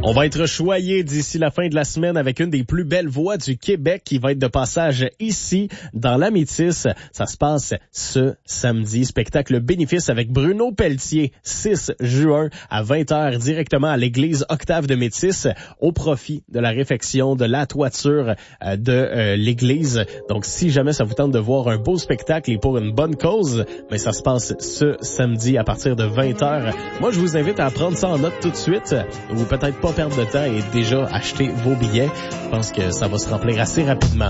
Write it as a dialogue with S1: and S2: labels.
S1: On va être choyé d'ici la fin de la semaine avec une des plus belles voix du Québec qui va être de passage ici, dans la Métis. Ça se passe ce samedi. Spectacle bénéfice avec Bruno Pelletier, 6 juin à 20h, directement à l'église Octave de Métis, au profit de la réfection de la toiture de l'église. Donc, si jamais ça vous tente de voir un beau spectacle et pour une bonne cause, mais ça se passe ce samedi à partir de 20h. Moi, je vous invite à prendre ça en note tout de suite, ou peut-être pas perdre de temps et déjà acheter vos billets. Je pense que ça va se remplir assez rapidement.